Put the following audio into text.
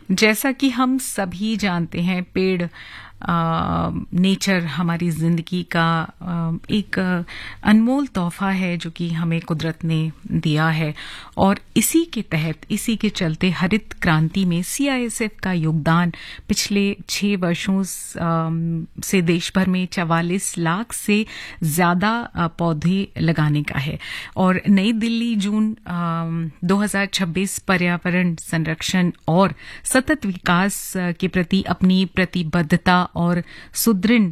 जैसा कि हम सभी जानते हैं, पेड़ नेचर हमारी ज़िंदगी का एक अनमोल तोहफ़ा है जो कि हमें कुदरत ने दिया है। और इसी के तहत, इसी के चलते हरित क्रांति में सीआईएसएफ का योगदान पिछले 6 वर्षों से देश भर में 44 लाख से ज़्यादा पौधे लगाने का है। और नई दिल्ली जून 2026 पर्यावरण संरक्षण और सतत विकास के प्रति अपनी प्रतिबद्धता और सुदृढ़